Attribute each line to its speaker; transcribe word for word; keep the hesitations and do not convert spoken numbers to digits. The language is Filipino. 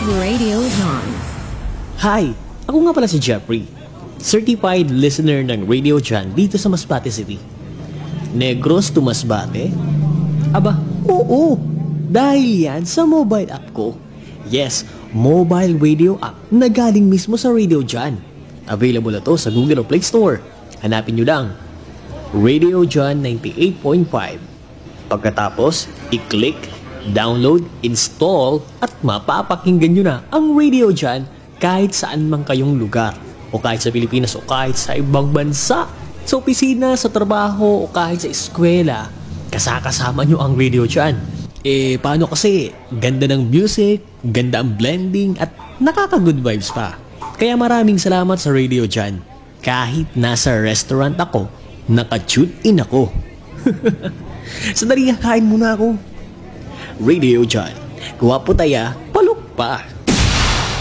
Speaker 1: Radio John.
Speaker 2: Hi! Ako nga pala si Jeffrey, certified listener ng Radio John dito sa Masbate City. Negros to Masbate? Aba, oo! Dahil yan sa mobile app ko. Yes, mobile radio app na galing mismo sa Radio John. Available na to sa Google Play Store. Hanapin nyo lang, Radio John ninety-eight point five. Pagkatapos, i-click, download, install, at mapapakinggan nyo na ang Radio John kahit saan man kayong lugar. O kahit sa Pilipinas o kahit sa ibang bansa. Sa opisina, sa trabaho, o kahit sa eskwela. Kasakasama nyo ang Radio John. Eh, paano kasi? Ganda ng music, ganda ang blending, at nakaka-good vibes pa. Kaya maraming salamat sa Radio John. Kahit nasa restaurant ako, naka-tune in ako. Sandali, kain muna ako. Radio John. Guwapo taya, palok pa.